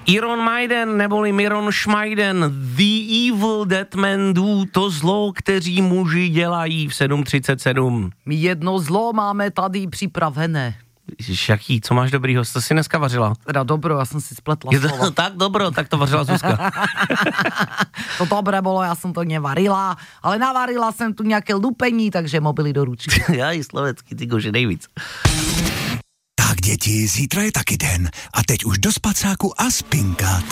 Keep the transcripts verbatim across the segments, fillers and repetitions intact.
Iron Maiden neboli Miron Schmeiden, The Evil That Men Do, to zlo, kteří muži dělají v sedm třicet sedm. My jedno zlo máme tady připravené. Ježiš, jaký, co máš dobrýho, to si dneska vařila? Teda dobro, já jsem si spletla to, slova. Tak dobro, tak to vařila Zuzka. To dobré bolo, já jsem to nevarila, ale navarila jsem tu nějaké lupení, takže mobily do ručky. Já i slovecky, ty kože nejvíc. Tak děti, zítra je taky den a teď už do spacáku a spinkat.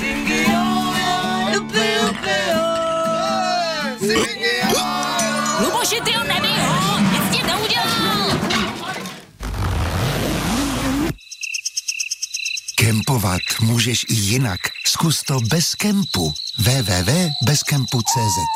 Luboši, ty ho nebij ho, nic ti neudělal. Kempovat můžeš i jinak. Zkus to bez kempu. w w w tečka bez kempu tečka c z.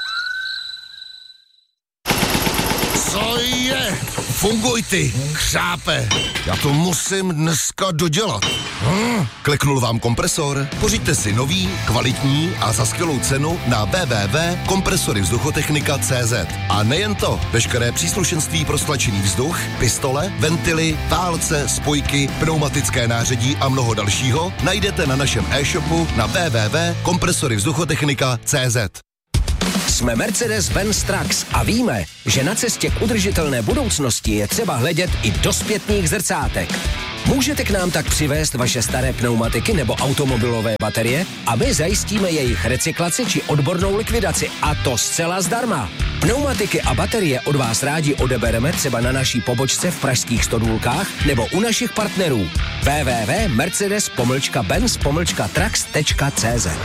Co je? Funguj ty, křápe. Já to musím dneska dodělat. Hm. Kliknul vám kompresor? Pořiďte si nový, kvalitní a za skvělou cenu na w w w tečka kompresory vzduchotechnika tečka c z. A nejen to, veškeré příslušenství pro stlačený vzduch, pistole, ventily, válce, spojky, pneumatické nářadí a mnoho dalšího najdete na našem e-shopu na w w w tečka kompresory vzduchotechnika tečka c z. Jsme Mercedes-Benz Trucks a víme, že na cestě k udržitelné budoucnosti je třeba hledět i do zpětných zrcátek. Můžete k nám tak přivést vaše staré pneumatiky nebo automobilové baterie a my zajistíme jejich recyklaci či odbornou likvidaci, a to zcela zdarma. Pneumatiky a baterie od vás rádi odebereme třeba na naší pobočce v pražských Stodůlkách nebo u našich partnerů w w w tečka mercedes benz trucks tečka c z.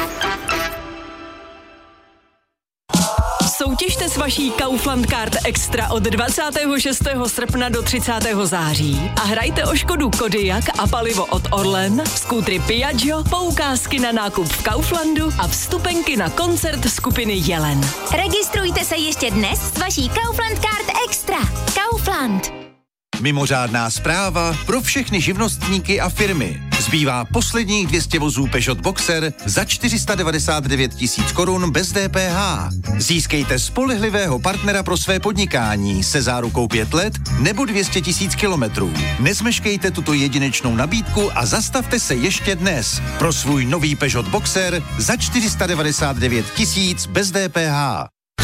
Soutěžte s vaší Kaufland Card Extra od dvacátého šestého srpna do třicátého září a hrajte o Škodu Kodiaq a palivo od Orlen, skútry Piaggio, poukázky na nákup v Kauflandu a vstupenky na koncert skupiny Jelen. Registrujte se ještě dnes s vaší Kaufland Card Extra. Kaufland. Mimořádná zpráva pro všechny živnostníky a firmy. Zbývá posledních dvě stě vozů Peugeot Boxer za čtyři sta devadesát devět tisíc korun bez D P H. Získejte spolehlivého partnera pro své podnikání se zárukou pět let nebo dvě stě tisíc kilometrů. Nezmeškejte tuto jedinečnou nabídku a zastavte se ještě dnes pro svůj nový Peugeot Boxer za čtyři sta devadesát devět tisíc bez D P H.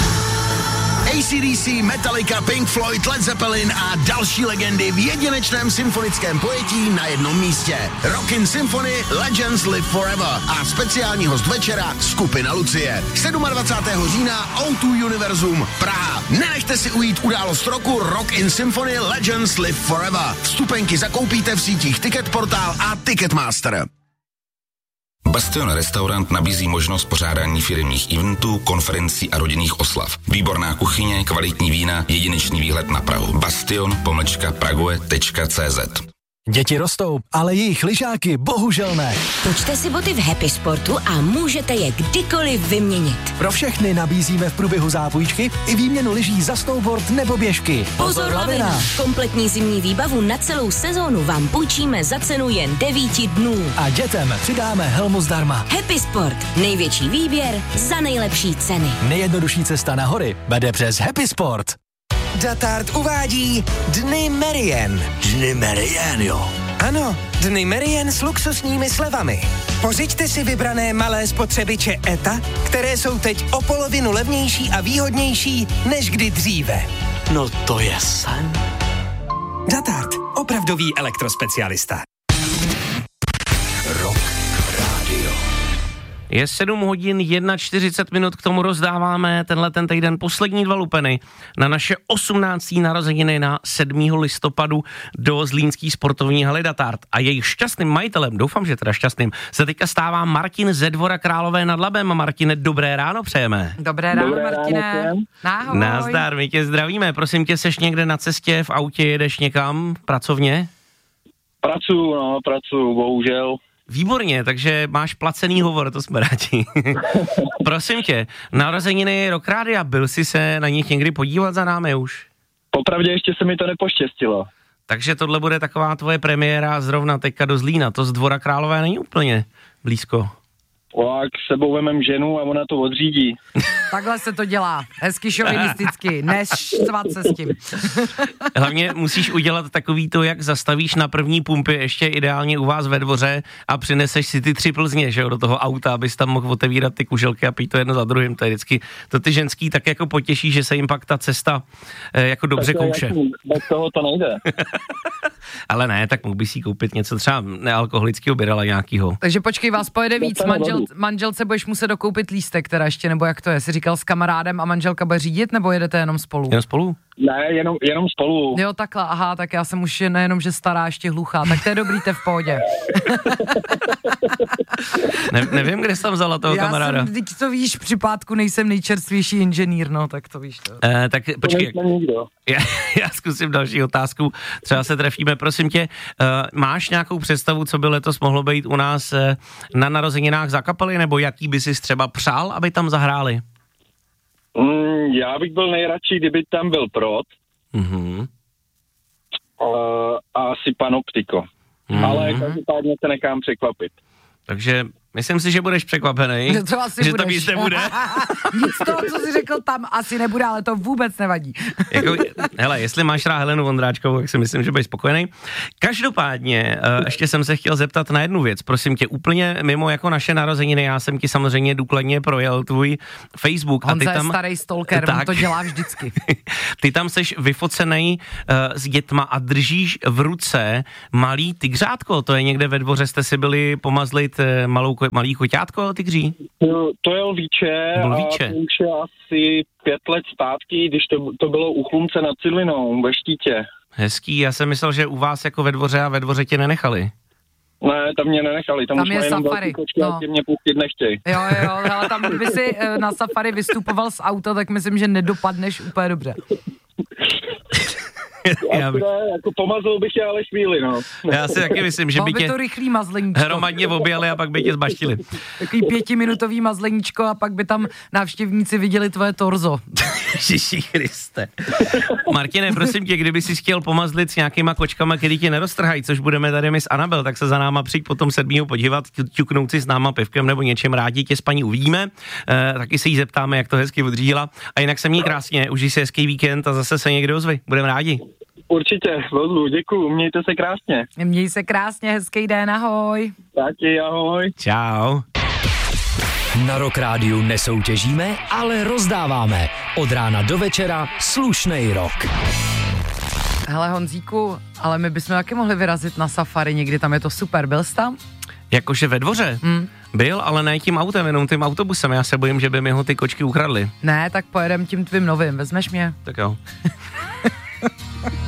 A C D C, Metallica, Pink Floyd, Led Zeppelin a další legendy v jedinečném symfonickém pojetí na jednom místě. Rockin' Symphony Legends Live Forever a speciální host večera skupina Lucie. dvacátého sedmého října O dva Univerzum Praha. Nenechte si ujít událost roku Rockin' Symphony Legends Live Forever. Vstupenky zakoupíte v sítích Ticketportal a Ticketmaster. Bastion Restaurant nabízí možnost pořádání firemních eventů, konferencí a rodinných oslav. Výborná kuchyně, kvalitní vína, jedinečný výhled na Prahu. Bastion pomlčka prague tečka c z. Děti rostou, ale jejich lyžáky bohužel ne. Točte si boty v Happy Sportu a můžete je kdykoliv vyměnit. Pro všechny nabízíme v průběhu zápůjčky i výměnu lyží za snowboard nebo běžky. Pozor, lavina! Kompletní zimní výbavu na celou sezónu vám půjčíme za cenu jen devíti dnů. A dětem přidáme helmu zdarma. Happy Sport. Největší výběr za nejlepší ceny. Nejjednodušší cesta na hory vede přes Happy Sport. Datard uvádí Dny Merien. Dny Merien, jo. Ano, Dny Merien s luxusními slevami. Pořiďte si vybrané malé spotřebiče E T A, které jsou teď o polovinu levnější a výhodnější než kdy dříve. No to je sen. Datard, opravdový elektrospecialista. Rock Radio. Je sedm hodin čtyřicet jedna minut, k tomu rozdáváme tenhle ten týden poslední dva lupeny na naše osmnácté narozeniny na sedmého listopadu do zlínský sportovní haly Datard. A jejich šťastným majitelem, doufám, že teda šťastným, se teďka stává Martin ze Dvora Králové nad Labem. Martine, dobré ráno přejeme. Dobré ráno, Dobré Martine. ráno, Nahoj. Nazdar, my tě zdravíme. Prosím tě, seš někde na cestě, v autě, jedeš někam pracovně? Pracuju, no, pracuju, bohužel. Výborně, takže máš placený hovor, to jsme rádi. Prosím tě, narozeniny Rock Rádia, byl jsi se na nich někdy podívat za námi už? Popravdě ještě se mi to nepoštěstilo. Takže tohle bude taková tvoje premiéra zrovna teďka do Zlína, to z Dvora Králové není úplně blízko. O, jak sebou vemem ženu a ona to odřídí. Takhle se to dělá, hezky šovinisticky, neštvat se s tím. Hlavně musíš udělat takový to, jak zastavíš na první pumpě, ještě ideálně u vás ve dvoře a přineseš si ty tři Plzně, že jo, do toho auta, abys tam mohl otevírat ty kuželky a pít to jedno za druhým. To je vždycky, to ty ženský tak jako potěší, že se jim pak ta cesta eh, jako dobře tak kouše. Bez toho to nejde. Ale ne, tak mohl bys si koupit něco třeba nealkoholického birala nějakýho. Takže počkej, vás pojede víc, Manžel, manželce budeš muset dokoupit lístek, teda ještě, nebo jak to je, jsi říkal s kamarádem a manželka bude řídit, nebo jedete jenom spolu? Jenom spolu? Ne, jenom, jenom spolu. Jo, takhle, aha, tak já jsem už nejenom, že stará, ještě hluchá, tak to je dobrý, to je v pohodě. ne, nevím, kde jsi tam vzala toho já kamaráda. Já jsem, teď to víš, při pátku nejsem nejčerstvější inženýr, no, tak to víš to. Eh, tak počkej, já, já zkusím další otázku, třeba se trefíme, prosím tě, uh, máš nějakou představu, co by letos mohlo být u nás uh, na narozeninách za kapely, nebo jaký by si třeba přál, aby tam zahráli? Mm, já bych byl nejradši, kdyby tam byl Prot. Mm-hmm. Uh, a asi Panoptiko. Mm-hmm. Ale každopádně se nechám překvapit. Takže myslím si, že budeš překvapený, to asi že budeš. tam nic nebude. Nic z toho, co jsi řekl, tam asi nebude, ale to vůbec nevadí. jako, hele, jestli máš rád Helenu Vondráčkovou, tak si myslím, že budeš spokojený. Každopádně, uh, ještě jsem se chtěl zeptat na jednu věc. Prosím tě, úplně mimo jako naše narozeniny, já jsem ti samozřejmě důkladně projel tvůj Facebook. Honza a ty tam, je starý stalker, on to dělá vždycky. Ty tam seš vyfocenej uh, s dětma a držíš v ruce malý tygřátko. To je někde ve dvoře, jste si byli pomazlit uh, malou, malý koťátko tygří? To, to je lvíče a to už je asi pět let zpátky, když to, to bylo u Chlumce nad Cidlinou ve Štítě. Hezký, já jsem myslel, že u vás jako ve dvoře a ve dvoře tě nenechali. Ne, tam mě nenechali, tam, tam už je má jenom safari, kočky, no. A tě mě pustit nechtěj. Jo, jo, ale tam kdyby si na safari vystupoval z auta, tak myslím, že nedopadneš úplně dobře. Já bych... jako pomazl bych je ale chvíli, no. Já si taky myslím, že by tě to rychlý mazleníčko. hromadně objeli a pak by tě zbaštili. Takový pětiminutový mazleníčko a pak by tam návštěvníci viděli tvoje torzo. Ježíši Kriste. Martine, prosím tě, kdyby si chtěl pomazlit s nějakýma kočkama, který ti neroztrhají, což budeme tady my s Anabel, tak se za náma přijď potom sedmýho podívat, ťuknout si s náma pivkem nebo něčem, rádi tě s paní uvidíme, e, taky se jí zeptáme, jak to hezky odřídila. A jinak se měj krásně, užij si hezký víkend a zase se někdo ozvi. Budeme rádi. Určitě, vezmu, děkuju, mějte se krásně. Měj se krásně, hezký den, ahoj. Taky, ahoj. Čau. Na Rock Rádiu nesoutěžíme, ale rozdáváme. Od rána do večera slušnej rock. Hele Honzíku, ale my bychom taky mohli vyrazit na safari někdy, tam je to super, byl jsi tam? Jakože ve dvoře? Hmm. Byl, ale ne tím autem, jenom tím autobusem, já se bojím, že by mi ho ty kočky ukradly. Ne, tak pojedem tím tvým novým, vezmeš mě? Tak jo.